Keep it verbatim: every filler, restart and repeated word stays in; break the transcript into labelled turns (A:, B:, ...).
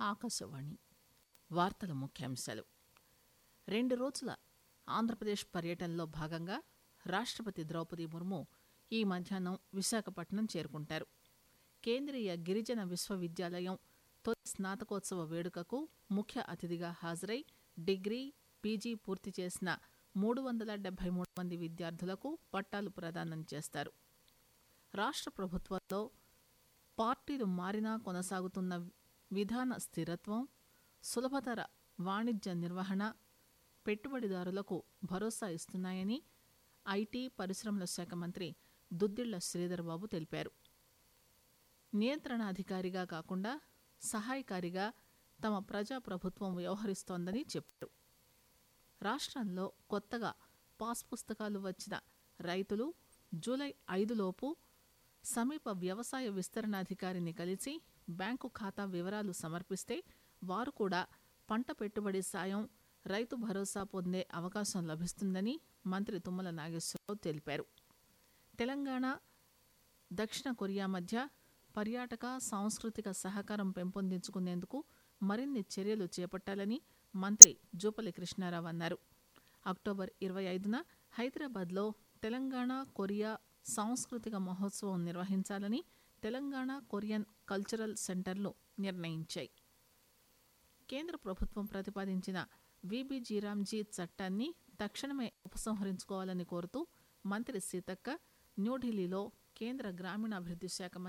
A: ఆకాశవాణి వార్తల ముఖ్యాంశాలు. రెండు రోజుల ఆంధ్రప్రదేశ్ పర్యటనలో భాగంగా రాష్ట్రపతి ద్రౌపది ముర్ము ఈ మధ్యాహ్నం విశాఖపట్నం చేరుకుంటారు. కేంద్రీయ గిరిజన విశ్వవిద్యాలయం తొలి స్నాతకోత్సవ వేడుకకు ముఖ్య అతిథిగా హాజరై డిగ్రీ, పీజీ పూర్తి చేసిన మూడు వందల డెబ్బై మూడు మంది విద్యార్థులకు పట్టాలు ప్రదానం చేస్తారు. రాష్ట్ర ప్రభుత్వంలో పార్టీలు మారినా కొనసాగుతున్న విధాన స్థిరత్వం, సులభతర వాణిజ్య నిర్వహణ పెట్టుబడిదారులకు భరోసా ఇస్తున్నాయని ఐటీ, పరిశ్రమల శాఖ మంత్రి దుద్దిళ్ల శ్రీధర్ బాబు తెలిపారు. నియంత్రణాధికారిగా కాకుండా సహాయకారిగా తమ ప్రజాప్రభుత్వం వ్యవహరిస్తోందని చెప్పారు. రాష్ట్రంలో కొత్తగా పాస్ పుస్తకాలు వచ్చిన రైతులు జూలై ఐదులోపు సమీప వ్యవసాయ విస్తరణాధికారిని కలిసి బ్యాంకు ఖాతా వివరాలు సమర్పిస్తే వారు కూడా పంట పెట్టుబడి సాయం, రైతు భరోసా పొందే అవకాశం లభిస్తుందని మంత్రి తుమ్మల నాగేశ్వరరావు తెలిపారు. తెలంగాణ, దక్షిణ కొరియా మధ్య పర్యాటక, సాంస్కృతిక సహకారం పెంపొందించుకునేందుకు మరిన్ని చర్యలు చేపట్టాలని మంత్రి జూపల్లి కృష్ణారావు అన్నారు. అక్టోబర్ ఇరవై ఐదున హైదరాబాద్లో తెలంగాణ, కొరియా సాంస్కృతిక మహోత్సవం నిర్వహించాలని తెలంగాణ కొరియన్ కల్చరల్ సెంటర్లు నిర్ణయించాయి. కేంద్ర ప్రభుత్వం ప్రతిపాదించిన వీబీజీరామ్జీ చట్టాన్ని తక్షణమే ఉపసంహరించుకోవాలని కోరుతూ మంత్రి సీతక్క న్యూఢిల్లీలో కేంద్ర గ్రామీణాభివృద్ధి శాఖ